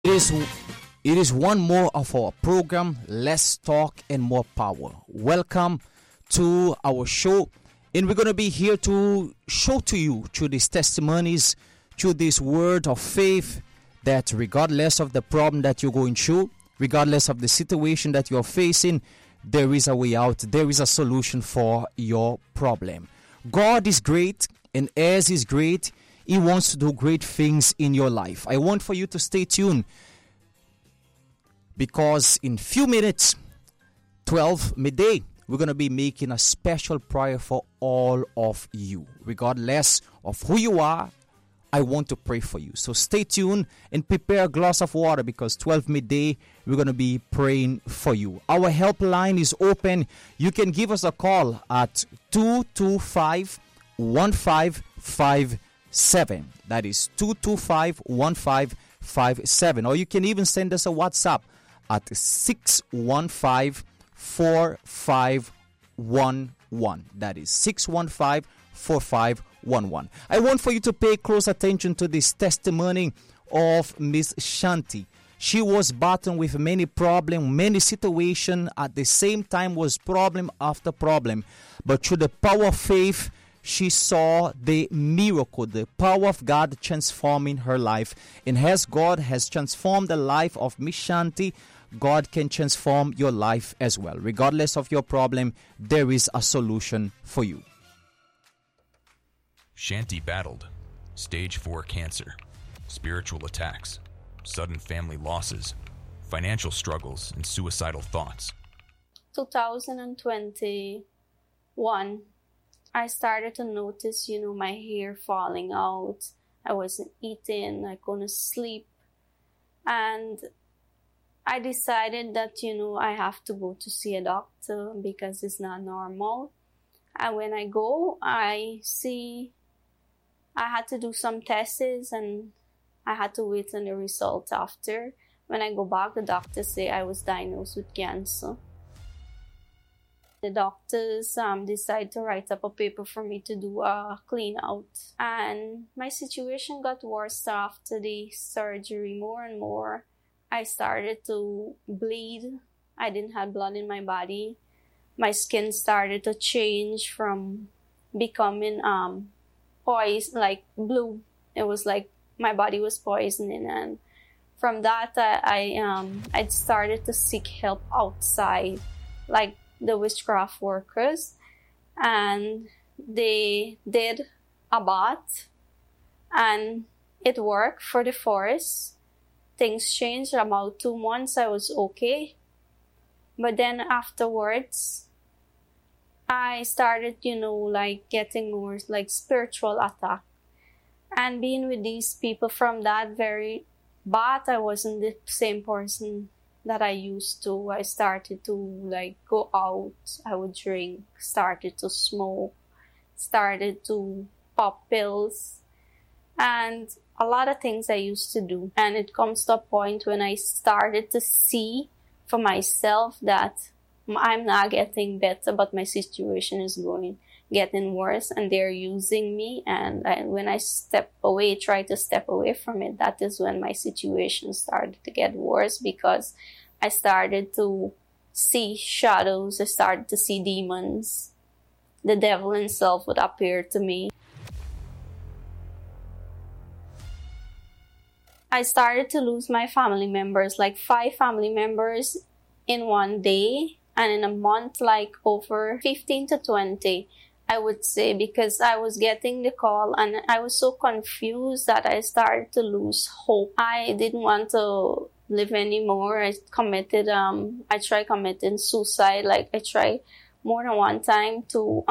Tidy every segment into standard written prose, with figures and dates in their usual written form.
It is it is one more of our program, Less Talk and More Power. Welcome to our show, and we're going to be here to show to you through these testimonies, through this word of faith, that regardless of the problem that you're going through, regardless of the situation that you're facing, there is a way out, there is a solution for your problem. God is great, and as He's great, He wants to do great things in your life. I want for you to stay tuned, because in few minutes, 12 midday, we're going to be making a special prayer for all of you. Regardless of who you are, I want to pray for you. So stay tuned and prepare a glass of water, because 12 midday, we're going to be praying for you. Our helpline is open. You can give us a call at 225-1557. That is 225-1557. Or you can even send us a WhatsApp at 615-4511. That is 615-4511. I want for you to pay close attention to this testimony of Miss Shanti. She was battling with many problems, many situations. At the same time was problem after problem. But through the power of faith, she saw the miracle, the power of God transforming her life. And as God has transformed the life of Miss Shanti, God can transform your life as well. Regardless of your problem, there is a solution for you. Shanti battled stage 4 cancer, spiritual attacks, sudden family losses, financial struggles, and suicidal thoughts. 2021, I started to notice, my hair falling out. I wasn't eating, I couldn't sleep. And I decided that, I have to go to see a doctor because it's not normal. And when I go, I had to do some tests and I had to wait on the result after. When I go back, the doctor say I was diagnosed with cancer. The doctors decided to write up a paper for me to do a clean out. And my situation got worse after the surgery more and more. I started to bleed. I didn't have blood in my body. My skin started to change from becoming poison, like blue. It was like my body was poisoning, and from that I started to seek help outside, like the witchcraft workers, and they did a bath, and it worked for the forest. Things changed. About 2 months I was okay, but then afterwards I started, like getting more like spiritual attack. And being with these people from that very bath, I wasn't the same person that I used to. I started to like go out. I would drink, started to smoke, started to pop pills, and a lot of things I used to do. And it comes to a point when I started to see for myself that I'm not getting better, but my situation is getting worse, and they're using me. And when I try to step away from it, that is when my situation started to get worse, because I started to see shadows. I started to see demons. The devil himself would appear to me. I started to lose my family members, like 5 family members in one day, and in a month, like over 15 to 20, I would say, because I was getting the call and I was so confused that I started to lose hope. I didn't want to live anymore. I tried committing suicide. Like I tried more than one time to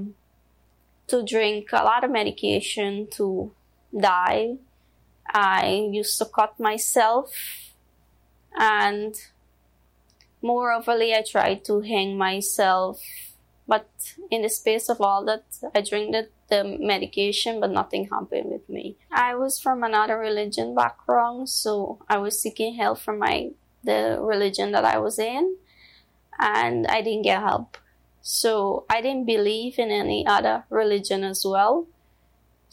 drink a lot of medication to die. I used to cut myself, and moreoverly, I tried to hang myself. But in the space of all that, I drank the medication, but nothing happened with me. I was from another religion background, so I was seeking help from the religion that I was in, and I didn't get help. So I didn't believe in any other religion as well.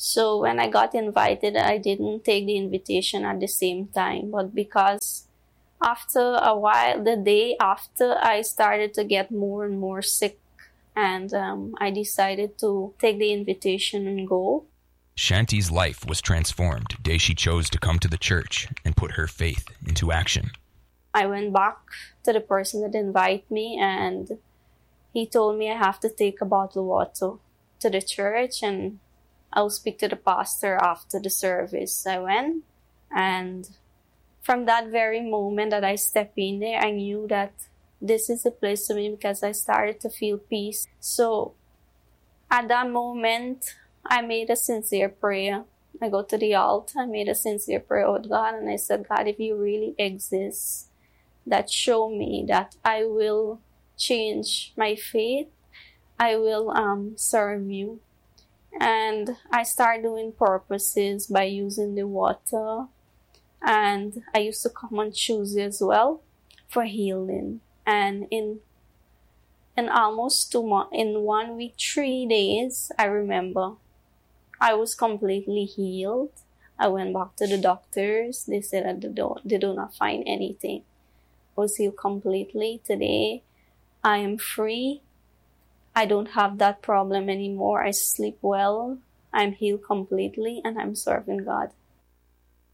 So when I got invited, I didn't take the invitation at the same time. But because after a while, the day after, I started to get more and more sick. And I decided to take the invitation and go. Shanti's life was transformed the day she chose to come to the church and put her faith into action. I went back to the person that invited me, and he told me I have to take a bottle of water to the church, and I'll speak to the pastor after the service. I went, and from that very moment that I stepped in there, I knew that this is the place for me, because I started to feel peace. So at that moment, I made a sincere prayer. I go to the altar, I made a sincere prayer with God, and I said, God, if you really exist, that show me that I will change my faith. I will serve you. And I started doing purposes by using the water. And I used to come on Tuesday as well for healing. And in almost 2 months, in 1 week, 3 days, I remember I was completely healed. I went back to the doctors. They said that they do not find anything. I was healed completely. Today, I am free. I don't have that problem anymore. I sleep well. I'm healed completely, and I'm serving God.